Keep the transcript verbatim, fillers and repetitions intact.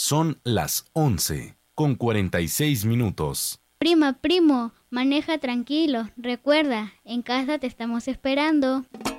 Son las once con cuarenta y seis minutos. Prima, primo, maneja tranquilo. Recuerda, en casa te estamos esperando.